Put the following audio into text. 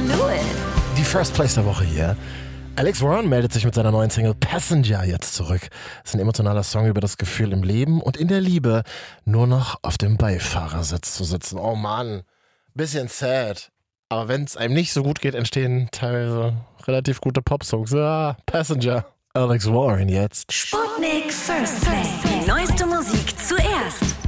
0. Die First Place der Woche hier. Alex Warren meldet sich mit seiner neuen Single Passenger jetzt zurück. Das ist ein emotionaler Song über das Gefühl im Leben und in der Liebe nur noch auf dem Beifahrersitz zu sitzen. Oh Mann, bisschen sad. Aber wenn es einem nicht so gut geht, entstehen teilweise relativ gute Popsongs. Ja, Passenger. Alex Warren jetzt. Sputnik First Place. Die neueste Musik zuerst.